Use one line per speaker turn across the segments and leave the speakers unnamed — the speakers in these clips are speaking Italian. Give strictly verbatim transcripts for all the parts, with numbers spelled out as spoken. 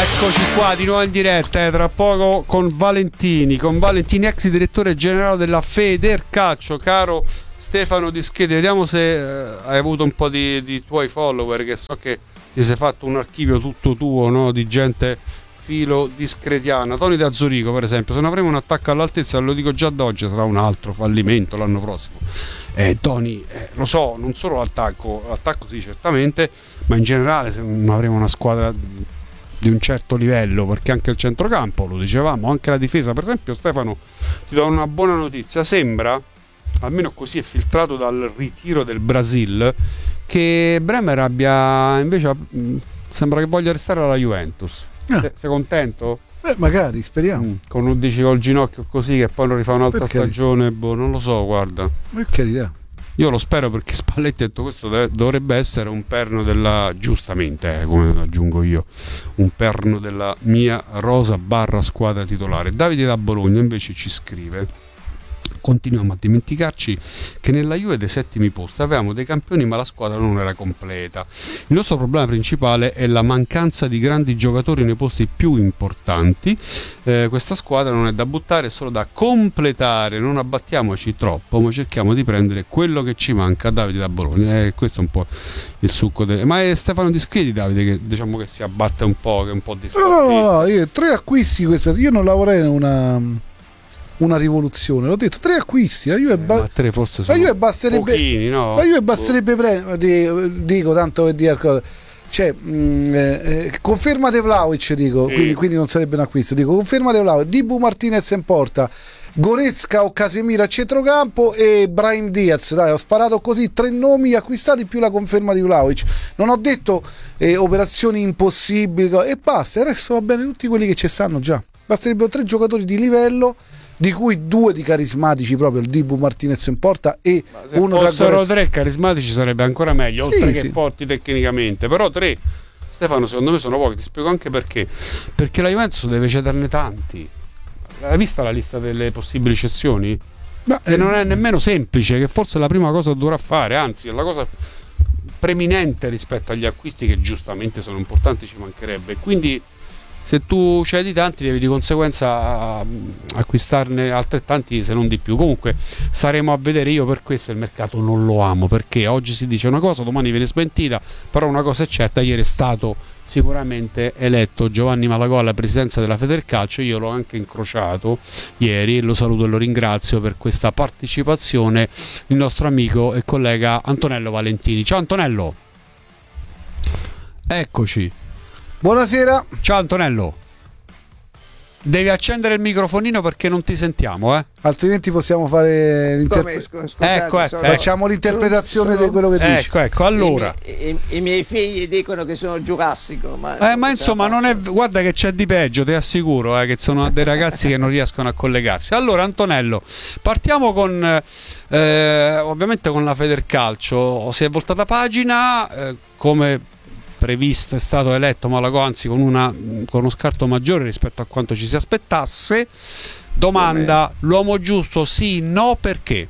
Eccoci qua di nuovo in diretta, eh, tra poco con Valentini, con Valentini, ex direttore generale della Federcalcio. Caro Stefano Dischetti, vediamo se eh, hai avuto un po' di, di tuoi follower, che so che ti sei fatto un archivio tutto tuo, no? Di gente filo discretiana. Tony da Zurigo, per esempio, se non avremo un attacco all'altezza, lo dico già da oggi, sarà un altro fallimento l'anno prossimo. Eh, Tony, eh, lo so, non solo l'attacco, l'attacco sì certamente, ma in generale se non avremo una squadra di un certo livello, perché anche il centrocampo, lo dicevamo, anche la difesa, per esempio. Stefano, ti do una buona notizia, sembra, almeno così è filtrato dal ritiro del Brasil, che Bremer abbia invece, sembra che voglia restare alla Juventus. Ah. Se, sei contento?
Beh, magari, speriamo. Mm,
con undici col ginocchio così, che poi non rifà un'altra perché? stagione, boh, non lo so, guarda.
Ma che idea?
Io lo spero, perché Spalletti ha detto questo dovrebbe essere un perno della, giustamente, eh, come aggiungo io, un perno della mia rosa barra squadra titolare. Davide da Bologna invece ci scrive: continuiamo a dimenticarci che nella Juve dei settimi posti avevamo dei campioni, ma la squadra non era completa. Il nostro problema principale è la mancanza di grandi giocatori nei posti più importanti. Eh, questa squadra non è da buttare, è solo da completare. Non abbattiamoci troppo, ma cerchiamo di prendere quello che ci manca. Davide da Bologna, eh, questo è un po' il succo de... ma è Stefano Dischetti, Davide, che diciamo che si abbatte un po', che è un po'
disfattista. No, no, no, no, io tre acquisti questa, io non lavorerei in una una rivoluzione, l'ho detto, tre acquisti, la Juve, ba-
eh, tre forse sono
la Juve basterebbe
pochini, no?
La Juve basterebbe prendere, dico tanto per dire cosa, cioè mh, eh, conferma De Vlahovic, dico, sì. quindi, quindi non sarebbe un acquisto, dico conferma De Vlahovic, Dibu Martinez in porta, Goretzka o Casemiro a centrocampo e Brahim Diaz. Dai, ho sparato così tre nomi acquistati più la conferma di Vlahovic. Non ho detto eh, operazioni impossibili e basta, il resto va bene, tutti quelli che ci stanno già. Basterebbero tre giocatori di livello, di cui due di carismatici, proprio il Dibu Martinez in porta e
se
uno tra
fossero tre carismatici sarebbe ancora meglio,
sì,
oltre
sì.
che forti tecnicamente. Però tre, Stefano, secondo me sono pochi. Ti spiego anche perché. Perché la Juventus deve cederne tanti. Hai vista la lista delle possibili cessioni? Ma eh, non è nemmeno semplice, che forse è la prima cosa che dovrà fare, anzi è la cosa preminente rispetto agli acquisti, che giustamente sono importanti, ci mancherebbe. Quindi se tu cedi tanti, devi di conseguenza acquistarne altrettanti, se non di più. Comunque staremo a vedere. Io per questo il mercato non lo amo, perché oggi si dice una cosa, domani viene smentita. Però una cosa è certa: ieri è stato sicuramente eletto Giovanni Malagò alla presidenza della Federcalcio. Io l'ho anche incrociato ieri, lo saluto e lo ringrazio per questa partecipazione, il nostro amico e collega Antonello Valentini. Ciao Antonello. Eccoci.
Buonasera.
Ciao Antonello. Devi accendere il microfonino perché non ti sentiamo, eh?
Altrimenti possiamo fare l'interpretazione.
Ecco, ecco,
facciamo l'interpretazione di quello che
ecco,
dici.
Ecco, ecco, allora.
I, i, i miei figli dicono che sono giurassico, ma,
eh, ma insomma non è, guarda che c'è di peggio, ti assicuro, eh, che sono dei ragazzi che non riescono a collegarsi. Allora Antonello, partiamo con eh, ovviamente con la Federcalcio. Si è voltata pagina, eh, come previsto è stato eletto Malagò, anzi con, una, con uno scarto maggiore rispetto a quanto ci si aspettasse. Domanda: l'uomo giusto sì, no, perché?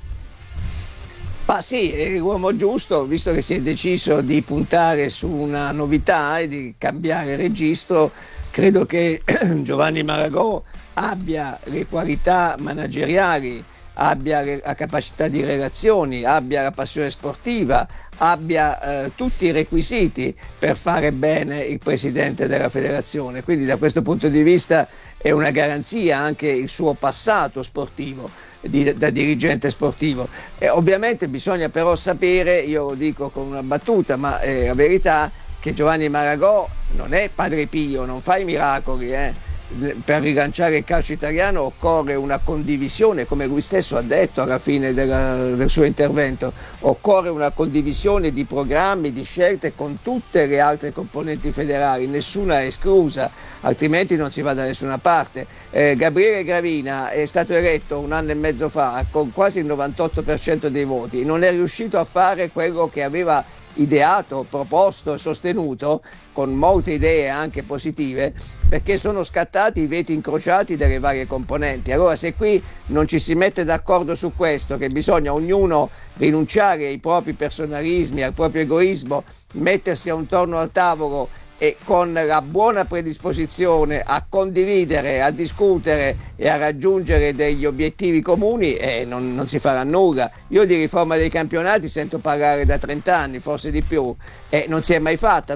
Ma sì, è l'uomo giusto, visto che si è deciso di puntare su una novità e di cambiare registro. Credo che Giovanni Malagò abbia le qualità manageriali, abbia la capacità di relazioni, abbia la passione sportiva, abbia eh, tutti i requisiti per fare bene il presidente della federazione. Quindi da questo punto di vista è una garanzia anche il suo passato sportivo di, da dirigente sportivo. E ovviamente bisogna però sapere, io lo dico con una battuta ma è la verità, che Giovanni Malagò non è Padre Pio, non fa i miracoli, eh. Per rilanciare il calcio italiano occorre una condivisione, come lui stesso ha detto alla fine della, del suo intervento, occorre una condivisione di programmi, di scelte con tutte le altre componenti federali, nessuna esclusa, altrimenti non si va da nessuna parte. Eh, Gabriele Gravina è stato eletto un anno e mezzo fa con quasi il novantotto per cento dei voti, non è riuscito a fare quello che aveva ideato, proposto e sostenuto, con molte idee anche positive, perché sono scattati i veti incrociati delle varie componenti. Allora se qui non ci si mette d'accordo su questo, che bisogna ognuno rinunciare ai propri personalismi, al proprio egoismo, mettersi a un torno al tavolo e con la buona predisposizione a condividere, a discutere e a raggiungere degli obiettivi comuni eh, non, non si farà nulla. Io di riforma dei campionati sento parlare da trenta anni, forse di più, e non si è mai fatta.